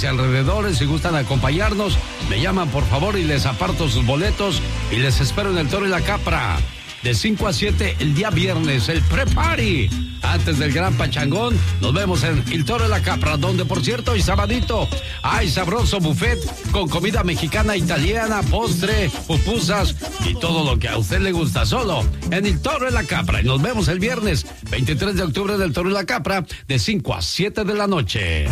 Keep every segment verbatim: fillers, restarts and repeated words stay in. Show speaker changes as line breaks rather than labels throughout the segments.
y alrededores. Si gustan acompañarnos, me llaman por favor y les aparto sus boletos y les espero en el Toro y la Capra. De cinco a siete el día viernes, el pre-party. Antes del gran pachangón, nos vemos en El Toro y la Capra, donde por cierto hoy sabadito hay sabroso buffet con comida mexicana, italiana, postre, pupusas y todo lo que a usted le gusta, solo en El Toro y la Capra. Y nos vemos el viernes veintitrés de octubre del Toro y la Capra, de cinco a siete de la noche.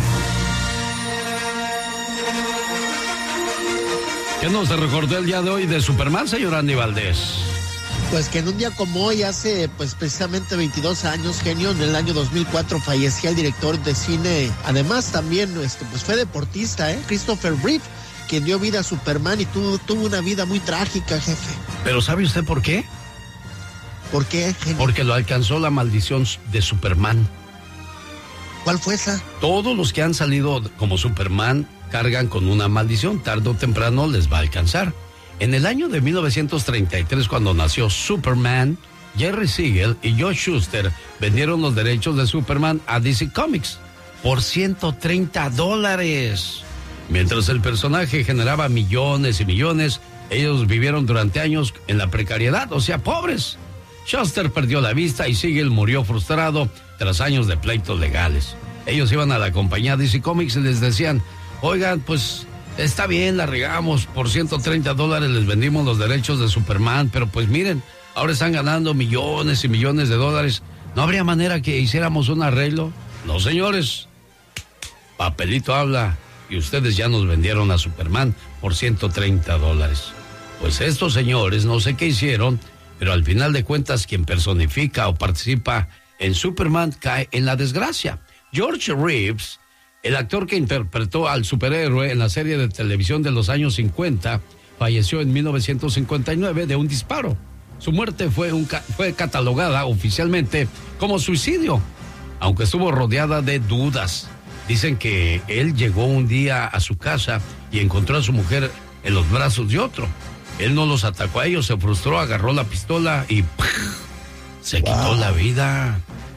¿Qué nos recordó el día de hoy de Superman, señor Andy Valdés?
Pues que en un día como hoy, hace pues precisamente veintidós años, genio, en el año dos mil cuatro fallecía el director de cine, además también este, pues fue deportista, ¿eh? Christopher Reeve, quien dio vida a Superman y tuvo, tuvo una vida muy trágica, jefe.
¿Pero sabe usted por qué?
¿Por qué, genio?
Porque lo alcanzó la maldición de Superman.
¿Cuál fue esa?
Todos los que han salido como Superman cargan con una maldición, tarde o temprano les va a alcanzar. En el año de mil novecientos treinta y tres, cuando nació Superman, Jerry Siegel y Joe Shuster vendieron los derechos de Superman a D C Comics por ciento treinta dólares. Mientras el personaje generaba millones y millones, ellos vivieron durante años en la precariedad, o sea, pobres. Shuster perdió la vista y Siegel murió frustrado tras años de pleitos legales. Ellos iban a la compañía D C Comics y les decían, oigan, pues está bien, la regamos, por ciento treinta dólares les vendimos los derechos de Superman, pero pues miren, ahora están ganando millones y millones de dólares. ¿No habría manera que hiciéramos un arreglo? No, señores, papelito habla y ustedes ya nos vendieron a Superman por ciento treinta dólares. Pues estos señores no sé qué hicieron, pero al final de cuentas quien personifica o participa en Superman cae en la desgracia. George Reeves, el actor que interpretó al superhéroe en la serie de televisión de los años cincuenta, falleció en mil novecientos cincuenta y nueve de un disparo. Su muerte fue, un, fue catalogada oficialmente como suicidio, aunque estuvo rodeada de dudas. Dicen que él llegó un día a su casa y encontró a su mujer en los brazos de otro. Él no los atacó a ellos, se frustró, agarró la pistola y ¡puf! Se wow. quitó la vida.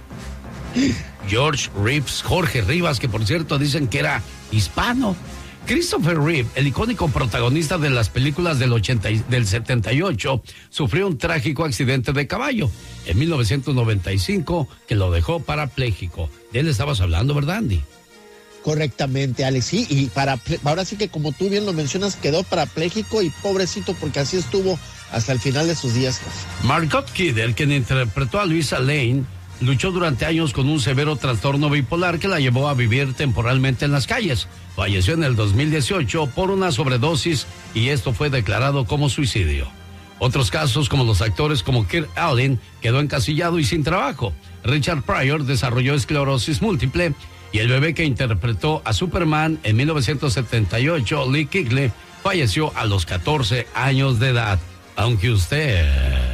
George Reeves, Jorge Rivas, que por cierto dicen que era hispano. Christopher Reeve, el icónico protagonista de las películas del, ochenta, del setenta y ocho, sufrió un trágico accidente de caballo en mil novecientos noventa y cinco que lo dejó parapléjico. De él estabas hablando, ¿verdad, Andy?
Correctamente, Alex, sí, y para, ahora sí que como tú bien lo mencionas, quedó parapléjico y pobrecito porque así estuvo hasta el final de sus días.
Margot Kidder, quien interpretó a Luisa Lane, luchó durante años con un severo trastorno bipolar que la llevó a vivir temporalmente en las calles. Falleció en el dos mil dieciocho por una sobredosis y esto fue declarado como suicidio. Otros casos, como los actores como Kirk Allen, quedó encasillado y sin trabajo. Richard Pryor desarrolló esclerosis múltiple y el bebé que interpretó a Superman en mil novecientos setenta y ocho, Lee Kigley, falleció a los catorce años de edad. Aunque usted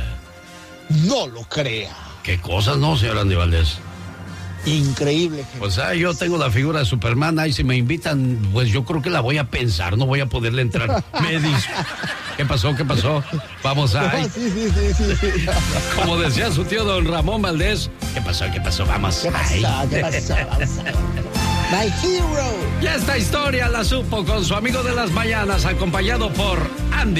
no lo crea.
¿Qué cosas, no, señor Andy Valdés?
Increíble. Gente.
Pues ah, yo tengo la figura de Superman, ahí si me invitan, pues yo creo que la voy a pensar, no voy a poderle entrar. Me dice, ¿qué pasó, qué pasó? Vamos a...
No, sí, sí, sí, sí.
Como decía su tío don Ramón Valdés, ¿qué pasó, qué pasó? Vamos.
¿Qué pasó, ay. qué pasó? Vamos a... My hero.
Y esta historia la supo con su amigo de las mañanas, acompañado por Andy